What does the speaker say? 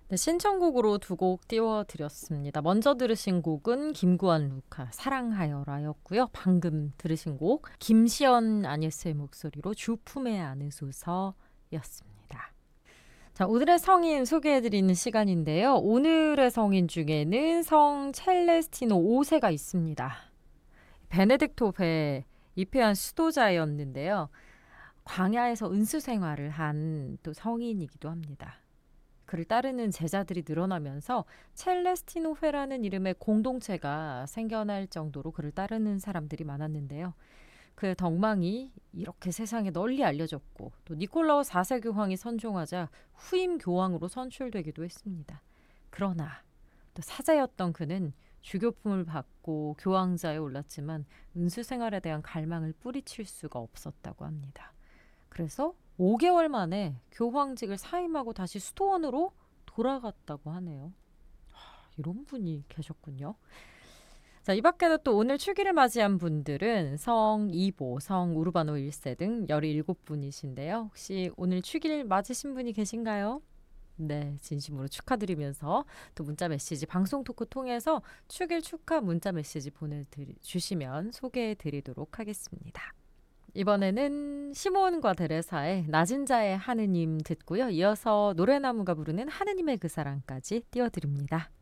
네, 신청곡으로 두 곡 띄워드렸습니다. 먼저 들으신 곡은 김구한 루카 사랑하여라였고요. 방금 들으신 곡 김시연 아니스의 목소리로 주품에 안으소서였습니다. 자, 오늘의 성인 소개해드리는 시간인데요. 오늘의 성인 중에는 성 첼레스티노 5세가 있습니다. 베네딕토 입회한 수도자였는데요. 광야에서 은수 생활을 한 또 성인이기도 합니다. 그를 따르는 제자들이 늘어나면서 첼레스티노 회라는 이름의 공동체가 생겨날 정도로 그를 따르는 사람들이 많았는데요. 그의 덕망이 이렇게 세상에 널리 알려졌고 또 니콜라오 4세 교황이 선종하자 후임 교황으로 선출되기도 했습니다. 그러나 또 사자였던 그는 주교품을 받고 교황자에 올랐지만 은수 생활에 대한 갈망을 뿌리칠 수가 없었다고 합니다. 그래서 5개월 만에 교황직을 사임하고 다시 수도원으로 돌아갔다고 하네요. 이런 분이 계셨군요. 자, 이 밖에도 또 오늘 축일을 맞이한 분들은 성 이보, 성 우르바노 1세 등 17분이신데요. 혹시 오늘 축일 맞으신 분이 계신가요? 네, 진심으로 축하드리면서 또 문자 메시지 방송 토크 통해서 축일 축하 문자 메시지 보내주시면 소개해드리도록 하겠습니다. 이번에는 시몬과 데레사의 낮은 자의 하느님 듣고요. 이어서 노래나무가 부르는 하느님의 그 사랑까지 띄워드립니다.